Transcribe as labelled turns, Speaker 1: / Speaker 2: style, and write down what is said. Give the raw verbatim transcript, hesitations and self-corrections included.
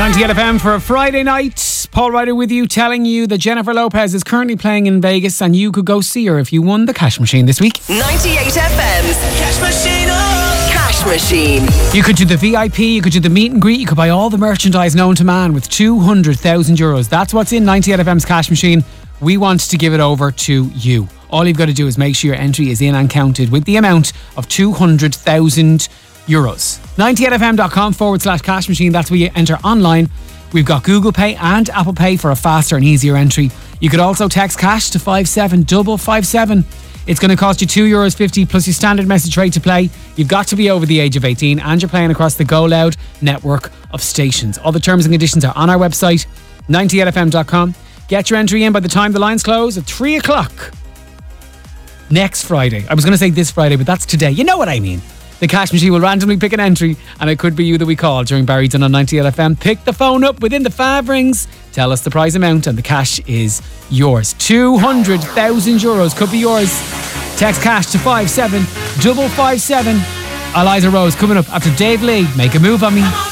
Speaker 1: ninety-eight F M for a Friday night. Paul Ryder with you, telling you that Jennifer Lopez is currently playing in Vegas and you could go see her if you won the cash machine this week.
Speaker 2: ninety-eight F M's Cash Machine. Oh. Cash Machine.
Speaker 1: You could do the V I P, you could do the meet and greet, you could buy all the merchandise known to man with two hundred thousand euros. That's what's in ninety-eight F M's cash machine. We want to give it over to you. All you've got to do is make sure your entry is in and counted with the amount of two hundred thousand euros. ninety-eight F M dot com forward slash cash machine. That's where you enter online. We've got Google Pay and Apple Pay for a faster and easier entry. You could also text cash to five seven five five seven. It's going to cost you two euros fifty plus your standard message rate to play. You've got to be over the age of eighteen and you're playing across the Go Loud network of stations. All the terms and conditions are on our website, ninety-eight F M dot com. Get your entry in by the time the lines close at three o'clock next Friday. I was going to say this Friday, but that's today. You know what I mean. The cash machine will randomly pick an entry and it could be you that we call during Barry Dunn on ninety-eight F M. Pick the phone up within the five rings, tell us the prize amount and the cash is yours. two hundred thousand euros could be yours. Text cash to five seven five five seven. Eliza Rose coming up after Dave Lee. Make a move on me.